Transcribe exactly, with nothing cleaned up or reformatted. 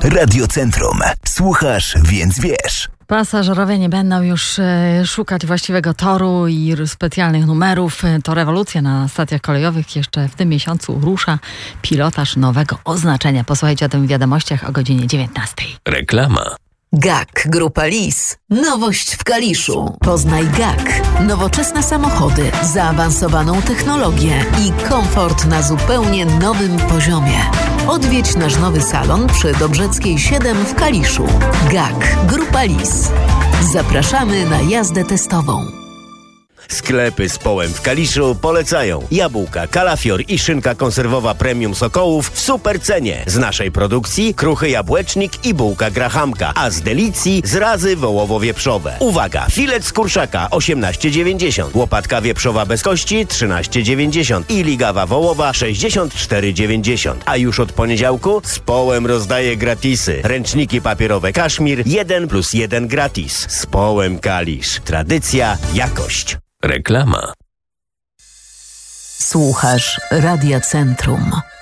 Radio Centrum. Słuchasz, więc wiesz. Pasażerowie nie będą już e, szukać właściwego toru i specjalnych numerów. To rewolucja na stacjach kolejowych. Jeszcze w tym miesiącu rusza pilotaż nowego oznaczenia. Posłuchajcie o tym w wiadomościach o godzinie dziewiętnastej. Reklama. G A K Grupa Lis. Nowość w Kaliszu. Poznaj G A K. Nowoczesne samochody, zaawansowaną technologię i komfort na zupełnie nowym poziomie. Odwiedź nasz nowy salon przy Dobrzeckiej siedem w Kaliszu. G A K Grupa Lis. Zapraszamy na jazdę testową. Sklepy z Połem w Kaliszu polecają jabłka, kalafior i szynka konserwowa premium Sokołów w super cenie. Z naszej produkcji kruchy jabłecznik i bułka grahamka, a z Delicji zrazy wołowo-wieprzowe. Uwaga! Filet z kurczaka osiemnaście dziewięćdziesiąt, łopatka wieprzowa bez kości trzynaście dziewięćdziesiąt i ligawa wołowa sześćdziesiąt cztery dziewięćdziesiąt. A już od poniedziałku z Połem rozdaje gratisy. Ręczniki papierowe Kaszmir jeden plus jeden gratis. Z Połem Kalisz. Tradycja, jakość. Reklama. Słuchasz Radia Centrum.